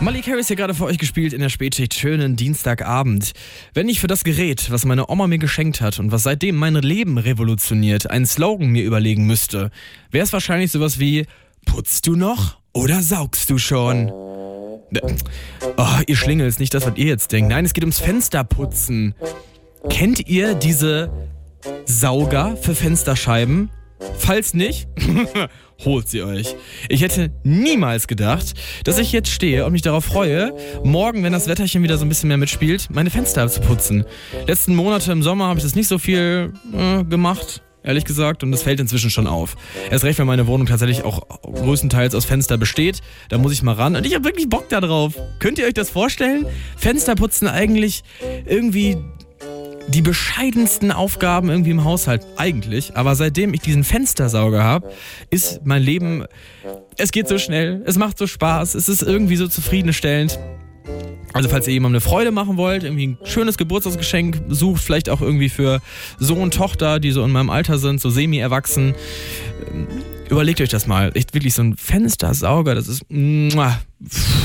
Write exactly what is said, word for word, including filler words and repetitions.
Molly Carey hier gerade für euch gespielt in der Spätschicht. Schönen Dienstagabend. Wenn ich für das Gerät, was meine Oma mir geschenkt hat und was seitdem mein Leben revolutioniert, einen Slogan mir überlegen müsste, wäre es wahrscheinlich sowas wie: Putzt du noch oder saugst du schon? Oh, ihr Schlingels, nicht das, was ihr jetzt denkt. Nein, es geht ums Fensterputzen. Kennt ihr diese Sauger für Fensterscheiben? Falls nicht, holt sie euch. Ich hätte niemals gedacht, dass ich jetzt stehe und mich darauf freue, morgen, wenn das Wetterchen wieder so ein bisschen mehr mitspielt, meine Fenster zu putzen. Letzten Monate im Sommer habe ich das nicht so viel äh, gemacht, ehrlich gesagt, und das fällt inzwischen schon auf. Erst recht, wenn meine Wohnung tatsächlich auch größtenteils aus Fenster besteht, da muss ich mal ran und ich habe wirklich Bock da drauf. Könnt ihr euch das vorstellen? Fensterputzen eigentlich irgendwie die bescheidensten Aufgaben irgendwie im Haushalt, eigentlich. Aber seitdem ich diesen Fenstersauger habe, ist mein Leben, es geht so schnell, es macht so Spaß, es ist irgendwie so zufriedenstellend. Also falls ihr jemandem eine Freude machen wollt, irgendwie ein schönes Geburtstagsgeschenk sucht, vielleicht auch irgendwie für Sohn und Tochter, die so in meinem Alter sind, so semi-erwachsen, überlegt euch das mal. Echt wirklich so ein Fenstersauger, das ist...